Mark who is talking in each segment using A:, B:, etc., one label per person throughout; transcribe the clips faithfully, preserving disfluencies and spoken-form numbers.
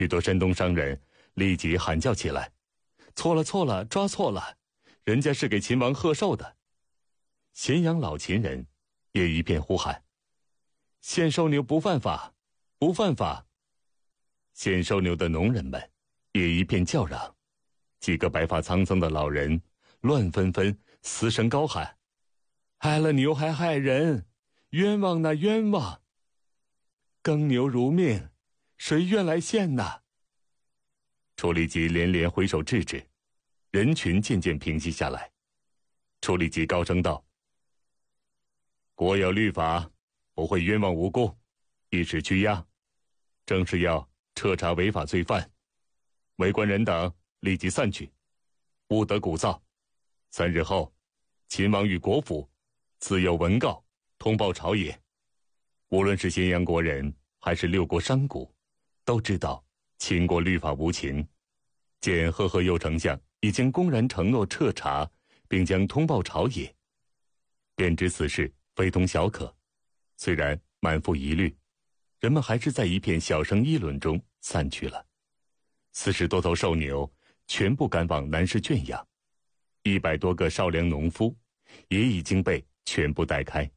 A: 许多山东商人立即喊叫起来：“错了错了，抓错了，人家是给秦王贺寿的。”咸阳老秦人也一片呼喊：“献寿牛不犯法，不犯法！”献寿牛的农人们也一片叫嚷，几个白发苍苍的老人乱纷纷嘶声高喊：“害了牛还害人，冤枉呐冤枉！耕牛如命，谁愿来献呐？”楚立吉连连挥手制止，人群渐渐平息下来。楚立吉高声道：“国有律法，不会冤枉无辜，一时拘押，正是要彻查违法罪犯。围观人等立即散去，勿得鼓噪。三日后，秦王与国府自有文告通报朝野。无论是咸阳国人还是六国商贾，都知道秦国律法无情。见赫赫右丞相已经公然承诺彻查，并将通报朝野，便知此事非同小可。虽然满腹疑虑，人们还是在一片小声议论中散去了。四十多头瘦牛全部赶往南市圈养，一百多个少量农夫也已经被全部带开。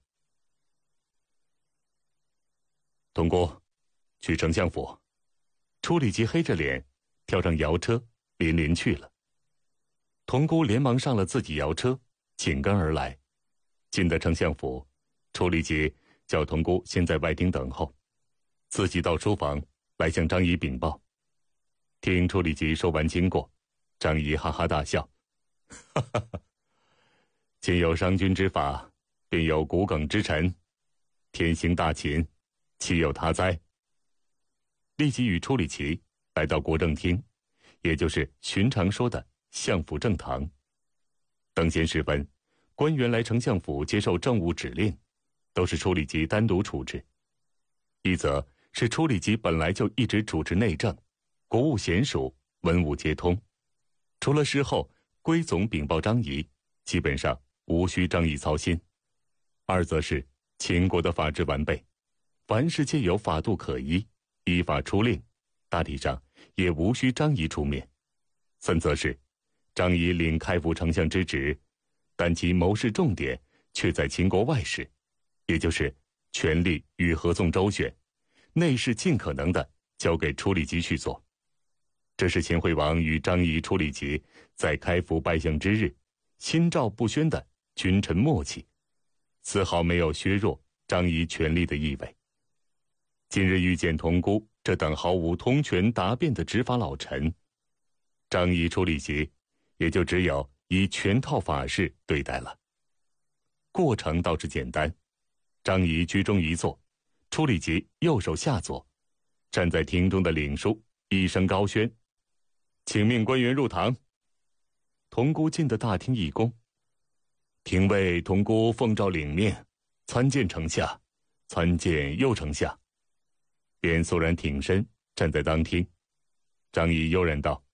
A: 童姑，去丞相府。楚立吉黑着脸跳上摇车，连连去了。童姑连忙上了自己摇车，紧跟而来。进得丞相府，楚立吉叫童姑先在外厅等候，自己到书房来向张仪禀报。听楚立吉说完经过，张仪哈哈大笑：“哈哈哈，今有商君之法，便有骨梗之臣，天行大秦，岂有他哉？”立即与楚立吉来到国政厅，也就是寻常说的相府正堂。等闲时分，官员来丞相府接受政务指令，都是楚立吉单独处置。一则是楚立吉本来就一直主持内政，国务娴熟，文武皆通，除了事后归总禀报张仪，基本上无需张仪操心。二则是秦国的法制完备，凡事皆有法度可依，依法出令，大体上也无需张仪出面。三则是张仪领开府丞相之职，但其谋事重点却在秦国外事，也就是权力与合纵周旋，内事尽可能的交给楚立吉去做。这是秦惠王与张仪、楚立吉在开府拜相之日心照不宣的君臣默契，丝毫没有削弱张仪权力的意味。今日遇见童姑这等毫无通权达变的执法老臣，张仪、楚立吉也就只有以全套法式对待了。过程倒是简单，张仪居中一坐，楚立吉右手下坐，站在厅中的领书一声高宣：“请命官员入堂。”童姑进的大厅一躬：“廷尉童姑奉诏领命，参见丞相，参见右丞相。”便肃然挺身站在当厅。张仪悠然道：“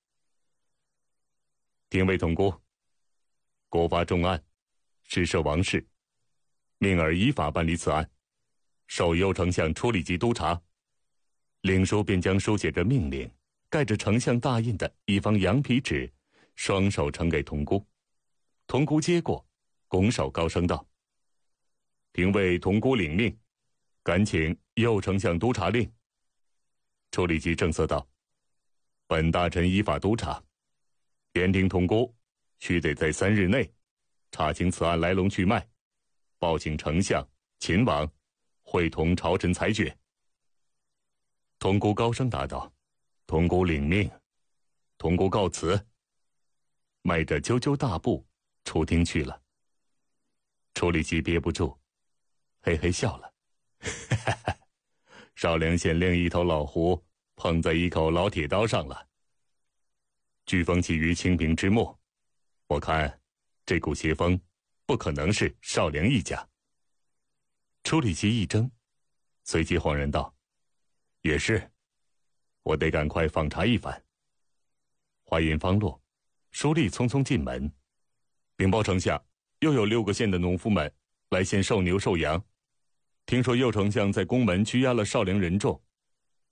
A: 廷尉童姑，国发重案，事涉王室，命儿依法办理此案，授右丞相楚立吉督察。”领书便将书写着命令、盖着丞相大印的一方羊皮纸，双手呈给童姑。童姑接过，拱手高声道：“廷尉童姑领命，敢请右丞相督察令。”楚立吉正色道：“本大臣依法督察，连听童姑须得在三日内查清此案来龙去脉，报请丞相、秦王会同朝臣裁决。”童姑高声答道：“童姑领命，童姑告辞。”迈着啾啾大步出厅去了。楚立吉憋不住，嘿嘿笑了：“哈哈，少梁县另一头老狐碰在一口老铁刀上了。飓风起于清平之末，我看这股邪风不可能是少梁一家。”楚立吉一怔，随即恍然道：“也是，我得赶快访查一番。”话音方落，书吏匆匆进门，禀报丞相，又有六个县的农夫们来献瘦牛瘦羊，听说右丞相在宫门拘押了少梁人众，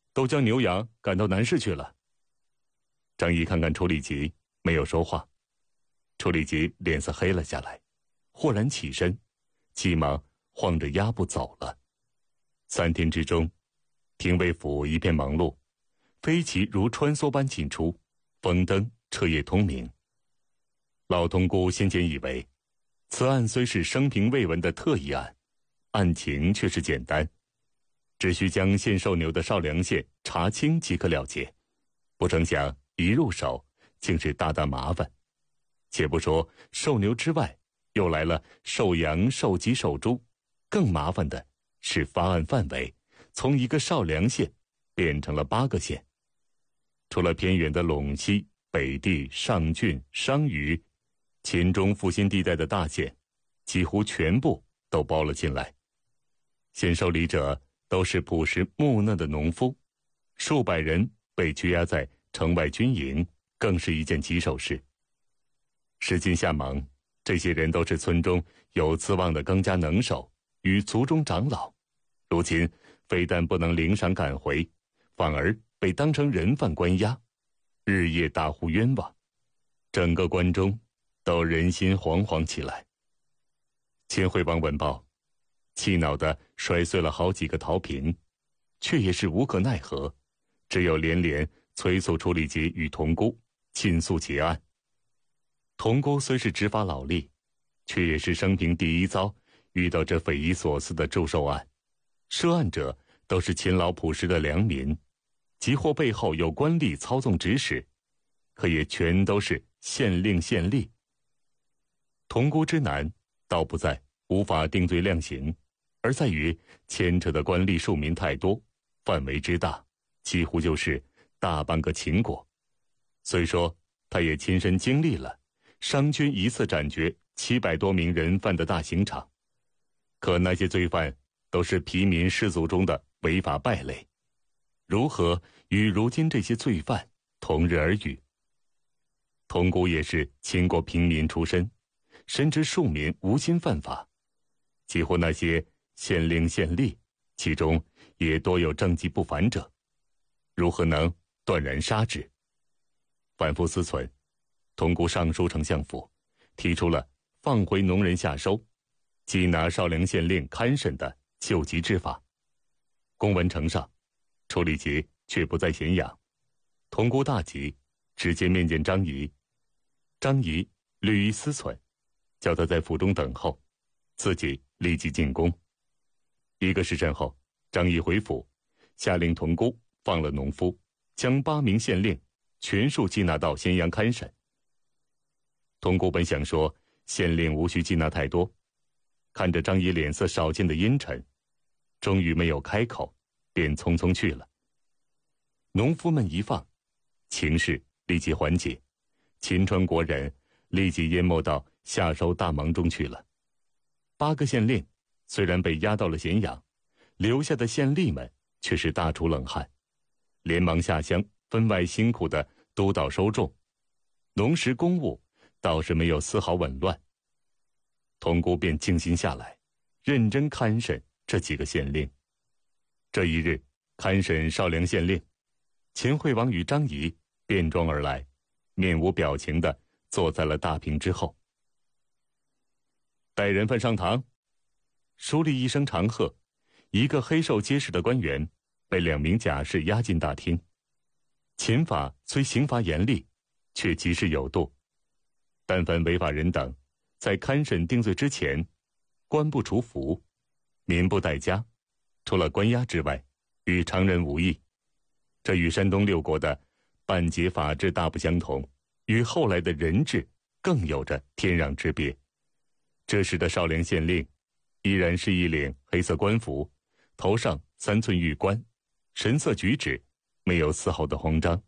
A: 都将牛羊赶到南市去了。张仪看看楚礼吉，没有说话。楚礼吉脸色黑了下来，豁然起身，急忙晃着鸭步走了。三天之中，廷尉府一片忙碌，飞骑如穿梭般进出，风灯彻夜通明。老童姑先前以为，此案虽是生平未闻的特异案，案情却是简单，只需将献寿牛的少梁县查清即可了结。不成想一入手，竟是大大麻烦。且不说寿牛之外，又来了寿羊、寿鸡、寿猪，更麻烦的是发案范围从一个少梁县变成了八个县。除了偏远的陇西、北地、上郡、商虞、秦中复兴地带的大县，几乎全部都包了进来。县受理者都是朴实木讷的农夫，数百人被拘押在城外军营，更是一件棘手事。时近夏忙，这些人都是村中有资望的耕家能手与族中长老，如今非但不能领赏赶回，反而被当成人犯关押，日夜大呼冤枉，整个关中都人心惶惶起来。秦惠王闻报，气恼地摔碎了好几个陶瓶，却也是无可奈何，只有连连催促楚礼吉与童姑尽速结案。童姑虽是执法老吏，却也是生平第一遭遇到这匪夷所思的祝寿案。涉案者都是勤劳朴实的良民，即或背后有官吏操纵指使，可也全都是县令县吏。童姑之难，倒不在无法定罪量刑，而在于牵扯的官吏庶民太多，范围之大，几乎就是大半个秦国。虽说他也亲身经历了商军一次斩决七百多名人犯的大刑场，可那些罪犯都是平民士族中的违法败类，如何与如今这些罪犯同日而语？童姑也是秦国平民出身，深知庶民无心犯法，几乎那些县令县吏，其中也多有政绩不凡者，如何能断然杀之？反复思忖，童姑上书丞相府，提出了放回农人下收，缉拿少梁县令看审的救急之法。公文呈上，楚礼吉却不在咸阳。童姑大急，直接面见张仪。张仪虑一思忖，叫他在府中等候，自己立即进宫。一个时辰后，张仪回府，下令童姑放了农夫，将八名县令全数缉拿到咸阳看审。童姑本想说县令无需缉拿太多，看着张仪脸色少见的阴沉，终于没有开口，便匆匆去了。农夫们一放，情势立即缓解，秦川国人立即淹没到夏收大忙中去了。八个县令虽然被押到了咸阳，留下的县吏们却是大出冷汗，连忙下乡分外辛苦地督导收种，农时公务倒是没有丝毫紊乱。童姑便静心下来，认真看审这几个县令。这一日看审少梁县令，秦惠王与张仪便装而来，面无表情地坐在了大屏之后。带人犯上堂。书吏一声长喝，一个黑瘦结实的官员被两名甲士押进大厅。秦法虽刑罚严厉，却极是有度。但凡违法人等，在看审定罪之前，官不除服，民不代家，除了关押之外，与常人无异。这与山东六国的半截法制大不相同，与后来的人治更有着天壤之别。这时的少梁县令依然是一领黑色官服，头上三寸玉冠，神色举止没有丝毫的慌张。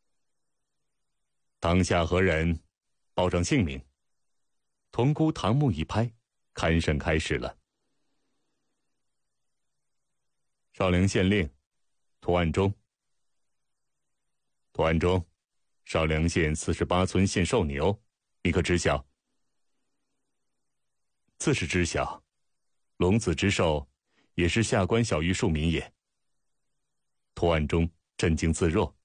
A: 当下何人？报上姓名。童姑堂目一拍，看审开始了。少梁县令涂案中。涂案中，少梁县四十八村献寿牛，你可知晓？自是知晓，龙子之寿，也是下官小于庶民也。 图案中镇静自若。